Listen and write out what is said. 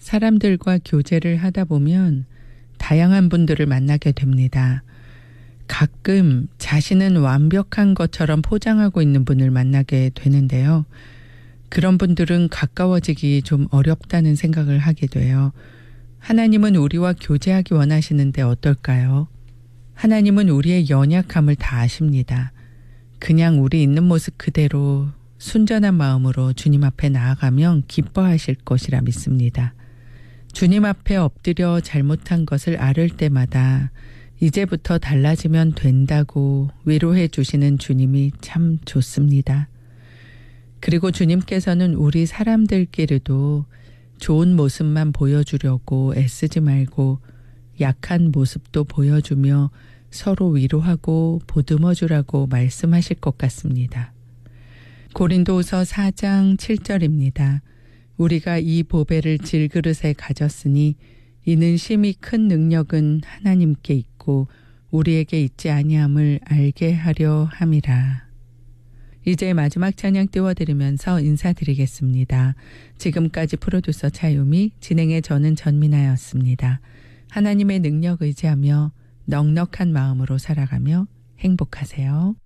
사람들과 교제를 하다 보면 다양한 분들을 만나게 됩니다. 가끔 자신은 완벽한 것처럼 포장하고 있는 분을 만나게 되는데요. 그런 분들은 가까워지기 좀 어렵다는 생각을 하게 돼요. 하나님은 우리와 교제하기 원하시는데 어떨까요? 하나님은 우리의 연약함을 다 아십니다. 그냥 우리 있는 모습 그대로 순전한 마음으로 주님 앞에 나아가면 기뻐하실 것이라 믿습니다. 주님 앞에 엎드려 잘못한 것을 앓을 때마다 이제부터 달라지면 된다고 위로해 주시는 주님이 참 좋습니다. 그리고 주님께서는 우리 사람들끼리도 좋은 모습만 보여주려고 애쓰지 말고 약한 모습도 보여주며 서로 위로하고 보듬어주라고 말씀하실 것 같습니다. 고린도후서 4장 7절입니다. 우리가 이 보배를 질그릇에 가졌으니 이는 심히 큰 능력은 하나님께 있고 우리에게 있지 아니함을 알게 하려 함이라. 이제 마지막 찬양 띄워드리면서 인사드리겠습니다. 지금까지 프로듀서 차유미, 진행의 저는 전민아였습니다. 하나님의 능력 의지하며 넉넉한 마음으로 살아가며 행복하세요.